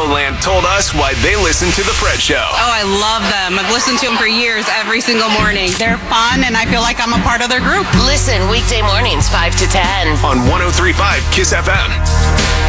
Land told us why they listen to The Fred Show. Oh, I love them. I've listened to them for years, every single morning. They're fun, and I feel like I'm a part of their group. Listen weekday mornings 5 to 10 On 103.5 KISS FM.